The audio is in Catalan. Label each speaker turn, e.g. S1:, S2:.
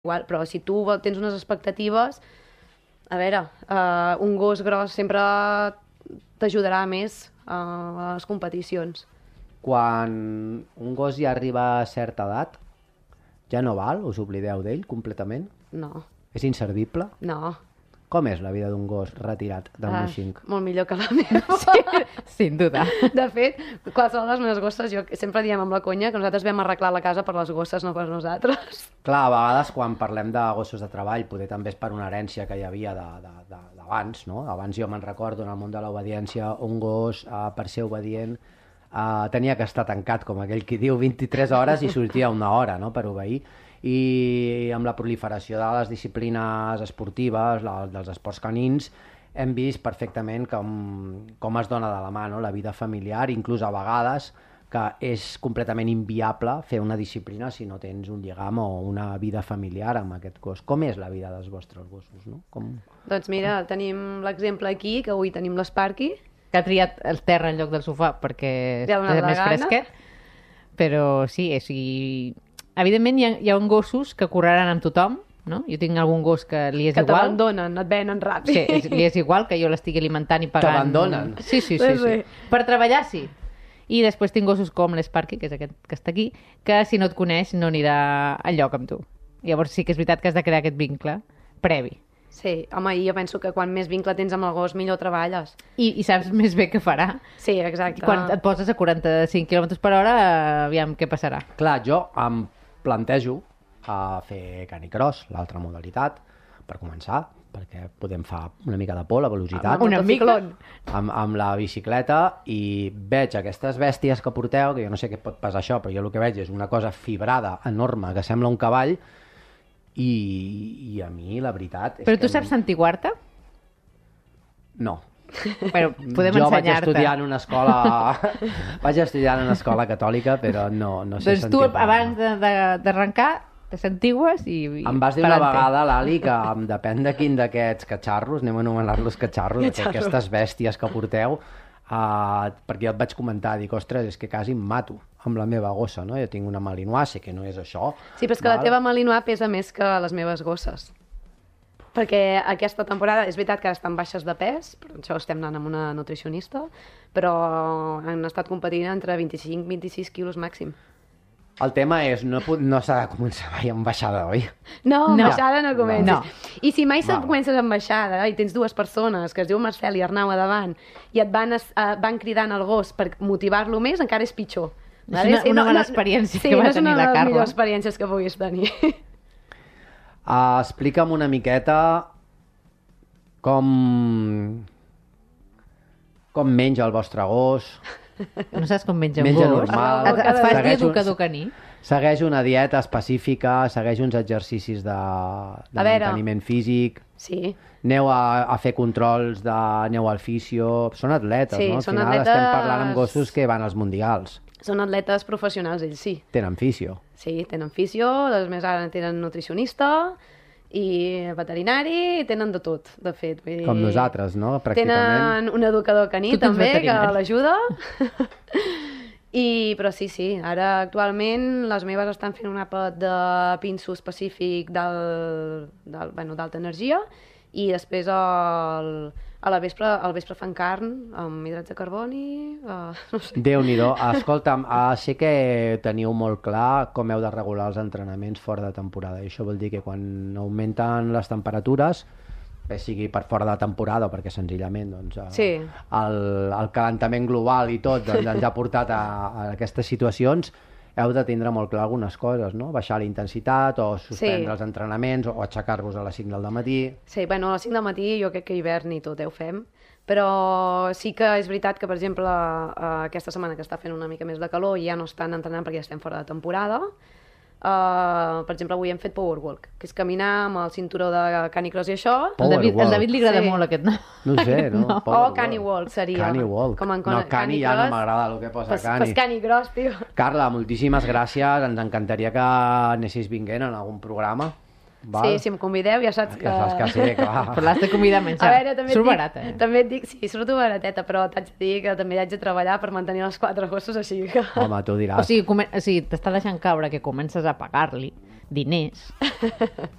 S1: igual, però si tu tens unes expectatives, a veure, un gos gros sempre t'ajudarà més a les competicions.
S2: Quan un gos ja arriba a certa edat, ja no val? Us oblideu d'ell completament?
S1: No,
S2: És inservible?
S1: no.
S2: Com és la vida d'un gos retirat del moixing?
S1: Molt millor que la meva.
S3: Sin duda.
S1: De fet, qualsevol de les meves gosses, jo sempre diem amb la conya que nosaltres vam arreglar la casa per les gosses, no per nosaltres.
S2: Clar, a vegades quan parlem de gossos de treball, poder també és per una herència que hi havia d'abans, no? Abans jo me'n recordo, en el món de l'obediència, un gos, per ser obedient, tenia que estar tancat, com aquell qui diu, 23 hores i sortia una hora, no?, per obeir. I amb la proliferació de les disciplines esportives, dels esports canins, hem vist perfectament com es dona de la mà, no?, la vida familiar, inclús a vegades que és completament inviable fer una disciplina si no tens un lligam o una vida familiar amb aquest gos. Com és la vida dels vostres gossos, no?
S1: Doncs mira, tenim l'exemple aquí, que avui tenim l'Sparky.
S3: Que ha triat el terra en lloc del sofà perquè
S1: Ja
S3: és més fresquet. Però sí, evidentment hi ha gossos que correran amb tothom, no? Jo tinc algun gos que li és
S1: que
S3: igual.
S1: Que t'abandonen, et venen ràpid.
S3: Sí, li és igual que jo l'estigui alimentant i pagant.
S2: T'abandonen?
S3: Sí. Per treballar, sí. I després tinc gossos com l'Sparky, que és aquest que està aquí, que si no et coneix no anirà enlloc amb tu. Llavors sí que és veritat que has de crear aquest vincle previ.
S1: Sí, home, i jo penso que quan més vincle tens amb el gos, millor treballes.
S3: I saps més bé què farà.
S1: Sí, exacte.
S3: Quan et poses a 45 km per hora, aviam què passarà.
S2: Clar, jo em plantejo a fer canicross, l'altra modalitat, per començar, perquè podem fer una mica de por, la velocitat.
S3: Una mica.
S2: Amb la bicicleta, i veig aquestes bèsties que porteu, que jo no sé què pot pesar això, però jo el que veig és una cosa fibrada, enorme, que sembla un cavall, i a mi la veritat és
S3: Però
S2: que...
S3: tu saps santiguar-te?
S2: No.
S3: Però podem
S2: jo
S3: ensenyar-te.
S2: vaig estudiar en una escola catòlica, però no sé
S3: doncs tu abans d'arrencar te santigues i
S2: em vas dir una vegada, Lali, que depèn de quin d'aquests catxarros, anem a anomenar-los catxarros, aquestes bèsties que porteu, perquè jo et vaig comentar, dic, ostres, és que quasi em mato amb la meva gossa, no? Jo tinc una malinois, sé que no és això.
S1: Sí, però és que la teva malinois pesa més que les meves gosses. Perquè aquesta temporada, és veritat que ara estan baixes de pes, per això estem anant amb una nutricionista, però han estat competint entre 25 i 26 quilos màxim.
S2: El tema és, no s'ha de començar mai amb baixada, oi?
S1: No, amb baixada no comencis.
S3: No.
S1: I si mai comences amb baixada i tens dues persones, que es diu Marcel i Arnau a davant, i et van cridant el gos per motivar-lo més, encara és pitjor.
S3: És una bona experiència que va tenir la Carla. Sí, no és una de les
S1: millors experiències que puguis tenir.
S2: Explica'm una miqueta com menja el vostre gos.
S3: No saps com menja un
S2: Menja
S3: gos?
S2: normal.
S3: Et fas dir educador caní?
S2: Segueix una dieta específica, segueix uns exercicis de manteniment físic.
S1: Sí.
S2: Aneu a fer controls, aneu al fisio. Són atletes,
S1: sí,
S2: no? Al
S1: són
S2: final
S1: atletes...
S2: estem parlant amb gossos que van als mundials.
S1: Són atletes professionals, ells, sí.
S2: Tenen fisio.
S1: Sí, tenen fisio, les més ara tenen nutricionista i veterinari, i tenen de tot, de fet. Vull dir...
S2: Com nosaltres, no? Pràcticament.
S1: Tenen un educador caní, també, que l'ajuda. Però sí, ara actualment les meves estan fent un àpat de pinso específic d'alta energia, i després al vespre fan carn amb hidrats de carboni, no sé.
S2: Déu-n'hi-do. Escolta'm, sé que teniu molt clar com heu de regular els entrenaments fora de temporada, i això vol dir que quan augmenten les temperatures, bé sigui per fora de temporada o perquè senzillament el calentament global i tot ens ha portat a aquestes situacions, heu de tindre molt clar algunes coses, no? Baixar la intensitat o suspendre els entrenaments o aixecar-vos a les 5 del matí.
S1: Sí, bueno, a les 5 del matí jo crec que hivern i tot ho fem, però sí que és veritat que, per exemple, aquesta setmana que està fent una mica més de calor ja no estan entrenant perquè ja estem fora de temporada. Per exemple, avui hem fet powerwalk, que és caminar amb el cinturó de canicross i això.
S3: El David li agrada molt aquest nom.
S2: No sé, no?
S1: O canywalk seria.
S2: Canywalk. No, cani ja no m'agrada el que posa cani.
S1: Pues canicross, tio.
S2: Carla, moltíssimes gràcies. Ens encantaria que anessis vinguent en algun programa. Val?
S1: Sí, si em convideu ja saps que...
S2: Ja saps que sí, clar.
S3: Però l'has de convidar a menjar.
S1: A veure, també
S3: surt barat,
S1: també et dic, sí, surto barateta, però t'haig de dir que també haig de treballar per mantenir els 4 gossos, així que...
S2: Home, tu diràs.
S3: O sigui t'està deixant caure que comences a pagar-li diners,